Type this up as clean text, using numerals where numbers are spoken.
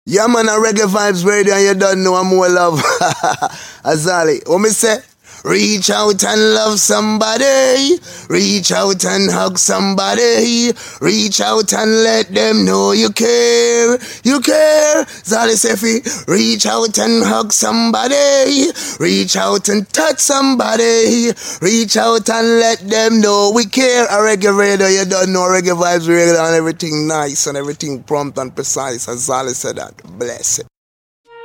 Yeah, man, a Reggae Vibes Radio, and you don't know I'm more love. Azali, what me say? Reach out and love somebody. Reach out and hug somebody. Reach out and let them know you care. You care. Zali Sefi. Reach out and hug somebody. Reach out and touch somebody. Reach out and let them know we care. A Reggae Radio, you don't know Reggae Vibes Radio, and everything nice and everything prompt and precise. As Zali said that. Bless it.